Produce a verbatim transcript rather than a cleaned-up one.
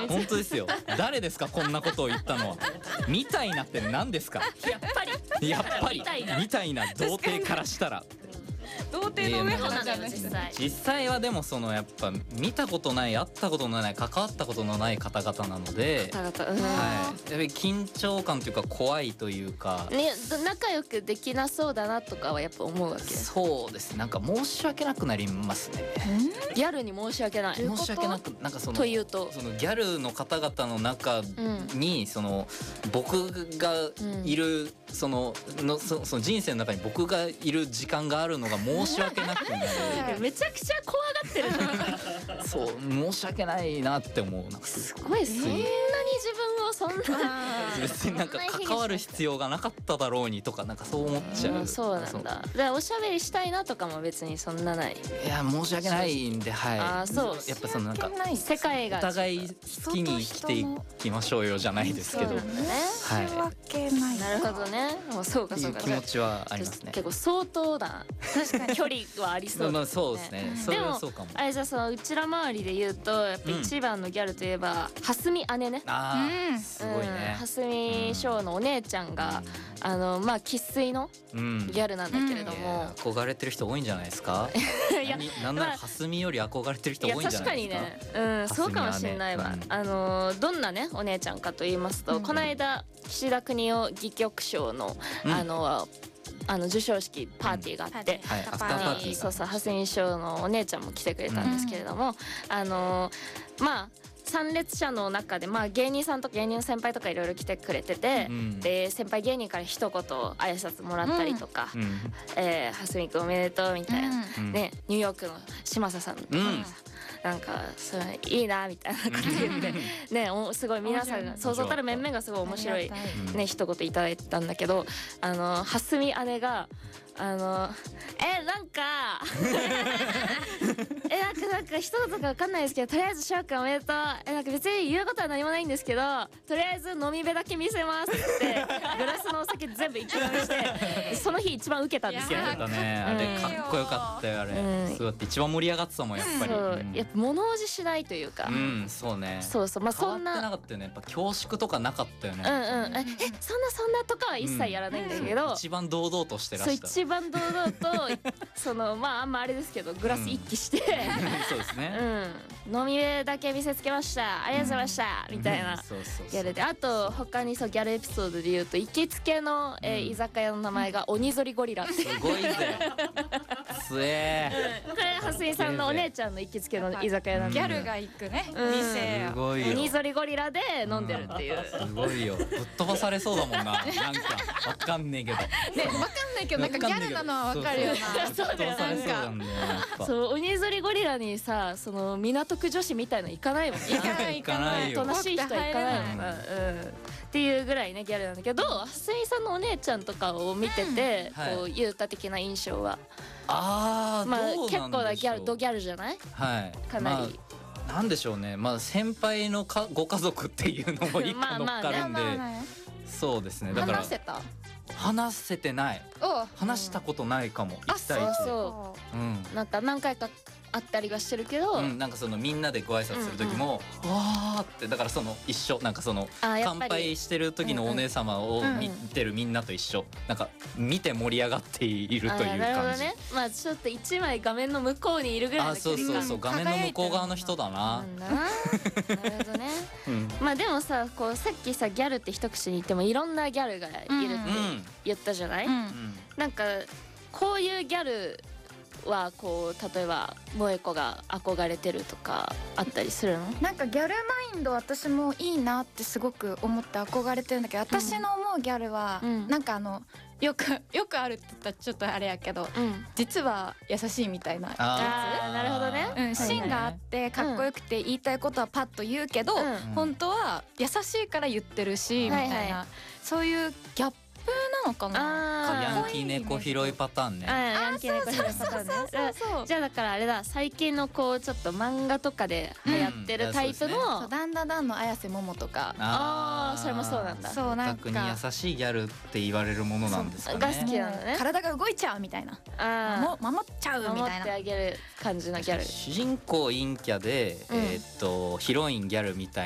本当ですよ。誰ですかこんなことを言ったのは。みたいなって何ですか。 やっぱりやっぱりみたいなみたいな童貞からしたら。 童貞の上原じゃない。 実際実際はでもそのやっぱ見たことない、会ったことのない、関わったことのない方々なので、 方々、うんはい、やっぱり緊張感というか怖いというか、 ね、仲良くできなそうだなとかはやっぱ思うわけ。 そうですね。なんか申し訳なくなりますね。 ギャルに申し訳ない申し訳なく、なんかそのというと、 そのギャルの方々の中に、その僕がいるそののそその人生の中に僕がいる時間があるのが申し訳なくなる。 めちゃくちゃ怖がってるじゃん。 そう申し訳ないなって思う。なんかすごい、そんなに自分をそんな別になんか関わる必要がなかっただろうにとか、なんかそう思っちゃう。 うん、そうなんだ。でおしゃべりしたいなとかも別にそんなない。 いや申し訳ないんで、はい。 あ、そう。 やっぱそのなんか世界がお互い好きに生きていきましょうよじゃないですけど、 そうなんだね。 はい。 訳ないなるほどね。もうそうかってそか。 いうう気持ちはありますね。 結構相当な確かに距離はありそうだね。 まあそうですね。それはそうかも。 あれじゃあそのうちら周りで言うとやっぱ一番のギャルといえば蓮見姉ね。 あうんあすごいね。 蓮見翔のお姉ちゃんがあのまあ生粋のうんギャルなんだけれどいやも、 憧れてる人多いんじゃないですか。 いや何なんならまあ蓮見より憧れてる人いや多いんじゃ確ないですか。 かにね、うんそうかもしれないわ。 うんあのどんなねお姉ちゃんかと言いますと、 うんこの間岸田邦夫戯曲賞のうんあのあの授賞式パーティーがあって、 はい、アフターパーティーが。 そうそう蓮見翔のお姉ちゃんも来てくれたんですけれども、あのまあ参列者の中で、まあ、芸人さんとか芸人の先輩とかいろいろ来てくれてて、 うんで先輩芸人から一言挨拶もらったりとかうん 「えー蓮見くんおめでとう」みたいな、 うんね、ニューヨークの嶋佐さんとかさ、 うんなんかそれいいなみたいなこと言ってね、おすごい皆さんがそうそうたる面々がすごい面白いありがたいね一言いただいたんだけど、あの蓮見姉があのえなんかえなんかなんか一言かわかんないですけど、とりあえず翔くんおめでとう、えなんか別に言うことは何もないんですけど、とりあえず飲みべだけ見せますってグラスのお酒全部一気飲みしてその日一番受けたんですよ。 いやだね、あれかっこよかったよあれ、 うんすごい一番盛り上がってたもんやっぱり。 そううんやっぱ物おじしないというか、 うんそうね。 そうそうまあ変わってそんななかったよね。やっぱ恐縮とかなかったよね。 うんうんええそんなそんなとかは一切やらないんだけど、 一番堂々としてらそうした。 一番堂々とそのまああんまあれですけどグラス一気して、 そうですね。 うん、飲みべだけ見せつけましたありがとうございました、みたいなそうそうそうギャルで、あと他にそうギャルエピソードで言うと行きつけの、えーうん居酒屋の名前が鬼ぞりゴリラっていうすごいぜ。つえこれ蓮見さんのお姉ちゃんの行きつけの居酒屋なんでギャルが行くねうん店すごいよ。 鬼ぞりゴリラで飲んでるっていう、 すごいよ。ぶっ飛ばされそうだもんな。なんかわかんねえけど。 ねわかんないけどなんかギャルなのはわかるよな。 そうだよぶっ飛ばされそうなんだよやっぱ。 そう鬼ぞりゴリラにさその港区女子みたいの行かないもんね。 行かない行かないよおとなしい人は行かないもんな、うん、っていうぐらいねギャルなんだけど、蓮見さんのお姉ちゃんとかを見てて、 うんはいこう優太的な印象はああ、 まあどう結構ななんでしょう。 ギャルドギャルじゃないはい。 かなり、 まあなんでしょうね。まあ先輩のかご家族っていうのも一個まあまあ乗っかるんで、 まあねそうですね。だから話せた。 話せてない。 お話したことないかも。 あ一対一で。 そうそうん。 うなんか何回かあったりはしてるけど、 うん、なんかそのみんなでご挨拶する時も、わーってだからその一緒なんかそのあやっぱり乾杯してる時のお姉様をうんうん見てるみんなと一緒、なんか見て盛り上がっているというあなるほど感じ。 ね。まあちょっと一枚画面の向こうにいるぐらいあ、 の距離感そうそうそう、画面の向こう側の人だな。 なんだな。なるほどね。 うん。 まあでもさこうさっきさギャルって一口に言ってもいろんなギャルがいるってうん言ったじゃない、 うんうん。 なんかこういうギャルはこう例えば萌子が憧れてるとかあったりするの？ なんかギャルマインド私もいいなってすごく思って憧れてるんだけど、私の思うギャルは、 うんなんかあのよくよくあるって言ったらちょっとあれやけど、 うん。 実は優しいみたいな。 あーなるほどねうん、芯があってかっこよくて言いたいことはパッと言うけど、 うん本当は優しいから言ってるし、みたいな、 はいはそういうギャップなのかな。 あーヤンキー猫拾いパターンね。 あヤンキー猫ひろパターンね。 そうそうじゃあだからあれだ最近のこうちょっと漫画とかで流行ってるタイプうんいやの、 そうダンダダンの綾瀬桃とか、 あーそれもそうなんだそうなん逆にか優しいギャルって言われるものなんですかね。 が好きなのね。 体が動いちゃうみたいな、 あも守っちゃうあ守ってみたいな。 あげる感じのギャル。 主人公陰キャで、 うんえーっとヒロインギャルみたい